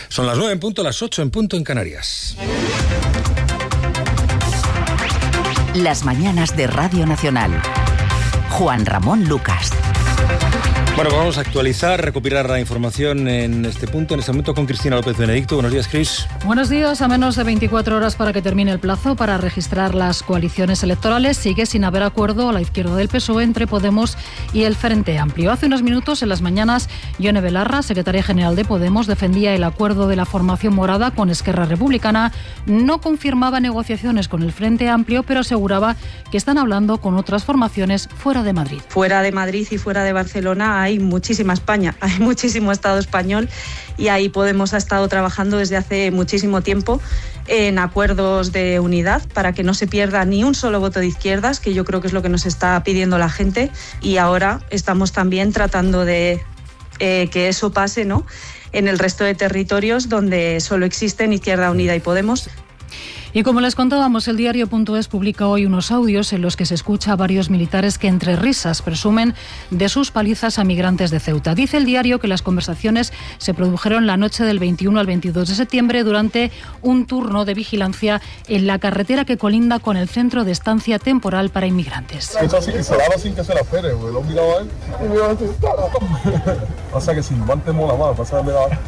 Son las 9 en punto, las 8 en punto en Canarias. Las mañanas de Radio Nacional. Juan Ramón Lucas. Bueno, vamos a actualizar, recuperar la información en este momento con Cristina López Benedicto. Buenos días, Cris. Buenos días. A menos de 24 horas para que termine el plazo para registrar las coaliciones electorales, sigue sin haber acuerdo a la izquierda del PSOE entre Podemos y el Frente Amplio. Hace unos minutos, en las mañanas, Ione Belarra, secretaria general de Podemos, defendía el acuerdo de la formación morada con Esquerra Republicana. No confirmaba negociaciones con el Frente Amplio, pero aseguraba que están hablando con otras formaciones fuera de Madrid. Fuera de Madrid y fuera de Barcelona hay muchísima España, hay muchísimo Estado español y ahí Podemos ha estado trabajando desde hace muchísimo tiempo en acuerdos de unidad para que no se pierda ni un solo voto de izquierdas, que yo creo que es lo que nos está pidiendo la gente, y ahora estamos también tratando de que eso pase, ¿no?, en el resto de territorios donde solo existen Izquierda Unida y Podemos. Y como les contábamos, el diario.es publica hoy unos audios en los que se escucha a varios militares que entre risas presumen de sus palizas a migrantes de Ceuta. Dice el diario que las conversaciones se produjeron la noche del 21 al 22 de septiembre durante un turno de vigilancia en la carretera que colinda con el centro de estancia temporal para inmigrantes. Se lava sin que se la espere, güey. Lo miraba a él y me iba a decir, o sea que sin guantes mola más, pasa de la...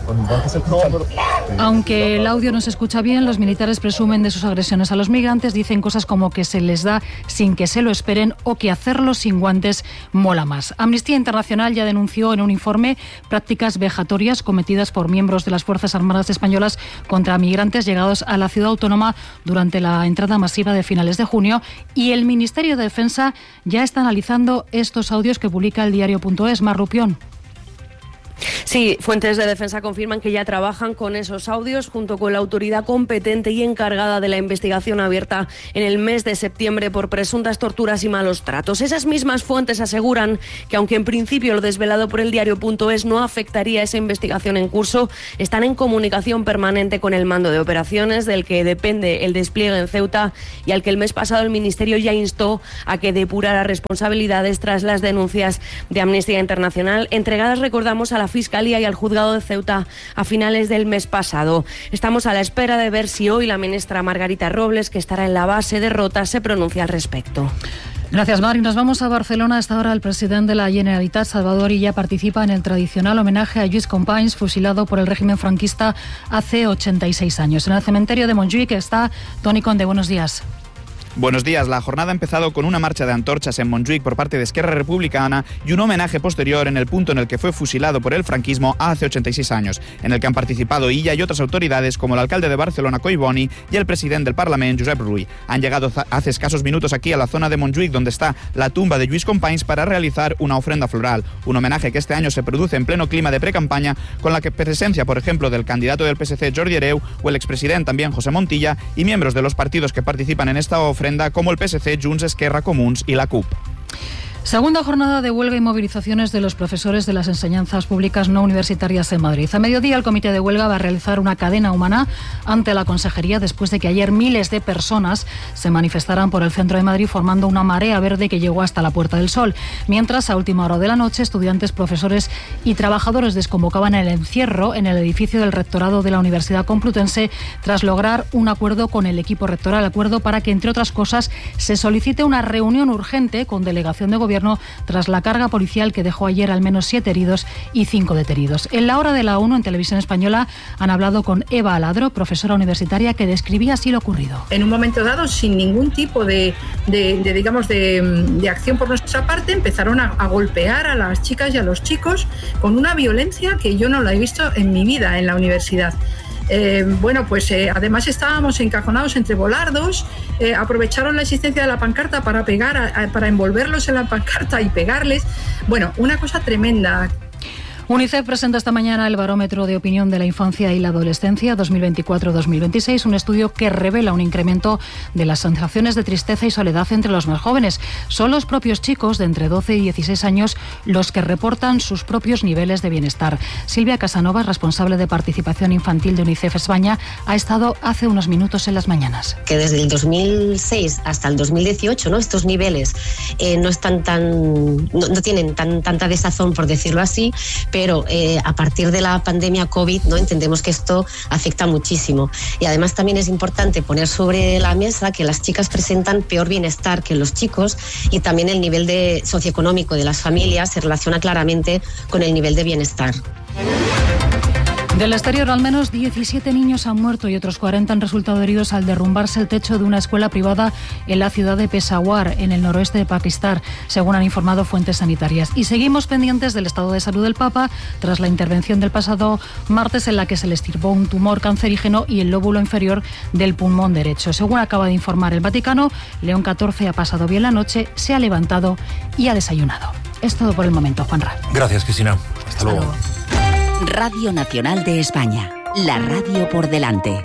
Aunque el audio no se escucha bien, los militares presumen de sus agresiones a los migrantes, dicen cosas como que se les da sin que se lo esperen o que hacerlo sin guantes mola más. Amnistía Internacional ya denunció en un informe prácticas vejatorias cometidas por miembros de las Fuerzas Armadas españolas contra migrantes llegados a la ciudad autónoma durante la entrada masiva de finales de junio, y el Ministerio de Defensa ya está analizando estos audios que publica el diario.es. Mar Rupión. Sí, fuentes de defensa confirman que ya trabajan con esos audios junto con la autoridad competente y encargada de la investigación abierta en el mes de septiembre por presuntas torturas y malos tratos. Esas mismas fuentes aseguran que aunque en principio lo desvelado por el diario.es no afectaría esa investigación en curso, están en comunicación permanente con el mando de operaciones del que depende el despliegue en Ceuta y al que el mes pasado el Ministerio ya instó a que depurara responsabilidades tras las denuncias de Amnistía Internacional entregadas, recordamos, a la Fiscalía y al Juzgado de Ceuta a finales del mes pasado. Estamos a la espera de ver si hoy la ministra Margarita Robles, que estará en la base de Rota, se pronuncia al respecto. Gracias, Mari. Nos vamos a Barcelona. A esta hora el presidente de la Generalitat, Salvador Illa, participa en el tradicional homenaje a Lluís Companys, fusilado por el régimen franquista hace 86 años. En el cementerio de Montjuïc está Toni Conde. Buenos días. Buenos días. La jornada ha empezado con una marcha de antorchas en Montjuïc por parte de Esquerra Republicana y un homenaje posterior en el punto en el que fue fusilado por el franquismo hace 86 años, en el que han participado Illa y otras autoridades como el alcalde de Barcelona, Collboni, y el presidente del Parlamento, Josep Rull. Han llegado hace escasos minutos aquí a la zona de Montjuïc, donde está la tumba de Lluís Companys, para realizar una ofrenda floral, un homenaje que este año se produce en pleno clima de precampaña, con la presencia, por ejemplo, del candidato del PSC, Jordi Hereu, o el expresidente también, José Montilla, y miembros de los partidos que participan en esta ofrenda, como el PSC, Junts, Esquerra, Comuns y la CUP. Segunda jornada de huelga y movilizaciones de los profesores de las enseñanzas públicas no universitarias en Madrid. A mediodía el comité de huelga va a realizar una cadena humana ante la Consejería después de que ayer miles de personas se manifestaran por el centro de Madrid formando una marea verde que llegó hasta la Puerta del Sol. Mientras, a última hora de la noche, estudiantes, profesores y trabajadores desconvocaban el encierro en el edificio del rectorado de la Universidad Complutense tras lograr un acuerdo con el equipo rectoral. Acuerdo para que, entre otras cosas, se solicite una reunión urgente con delegación de gobierno tras la carga policial que dejó ayer al menos 7 heridos y 5 detenidos. En la hora de la 1, en Televisión Española, han hablado con Eva Aladro, profesora universitaria, que describía así lo ocurrido. En un momento dado, sin ningún tipo de acción por nuestra parte, empezaron a golpear a las chicas y a los chicos con una violencia que yo no la he visto en mi vida en la universidad. Además estábamos encajonados entre volardos, aprovecharon la existencia de la pancarta para para envolverlos en la pancarta y pegarles. Bueno, una cosa tremenda. UNICEF presenta esta mañana el Barómetro de Opinión de la Infancia y la Adolescencia 2024-2026, un estudio que revela un incremento de las sensaciones de tristeza y soledad entre los más jóvenes. Son los propios chicos de entre 12 y 16 años los que reportan sus propios niveles de bienestar. Silvia Casanova, responsable de participación infantil de UNICEF España, ha estado hace unos minutos en las mañanas. Que desde el 2006 hasta el 2018, ¿no?, estos niveles no están no tienen tanta desazón, por decirlo así, pero a partir de la pandemia COVID, ¿no?, entendemos que esto afecta muchísimo. Y además también es importante poner sobre la mesa que las chicas presentan peor bienestar que los chicos, y también el nivel socioeconómico de las familias se relaciona claramente con el nivel de bienestar. Del exterior, al menos 17 niños han muerto y otros 40 han resultado heridos al derrumbarse el techo de una escuela privada en la ciudad de Peshawar, en el noroeste de Pakistán, según han informado fuentes sanitarias. Y seguimos pendientes del estado de salud del Papa tras la intervención del pasado martes en la que se le extirpó un tumor cancerígeno y el lóbulo inferior del pulmón derecho. Según acaba de informar el Vaticano, León XIV ha pasado bien la noche, se ha levantado y ha desayunado. Es todo por el momento, Juanra. Gracias, Cristina. Hasta luego. Radio Nacional de España, la radio por delante.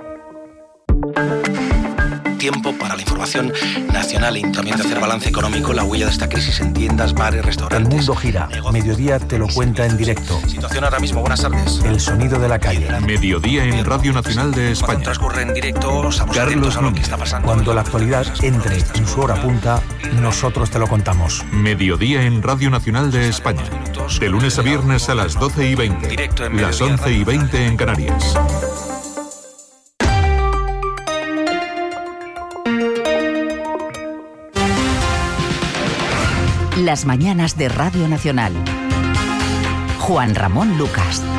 Tiempo para la información nacional y también de hacer balance económico, la huella de esta crisis en tiendas, bares, restaurantes. El mundo gira. Mediodía te lo cuenta en directo. Situación ahora mismo, buenas tardes. El sonido de la calle. Mediodía en Radio Nacional de España. Cuando transcurre en directo, estamos atentos a lo que está pasando. Cuando la actualidad entre en su hora punta, nosotros te lo contamos. Mediodía en Radio Nacional de España. De lunes a viernes a las 12:20. Las 11:20 en Canarias. Las mañanas de Radio Nacional. Juan Ramón Lucas.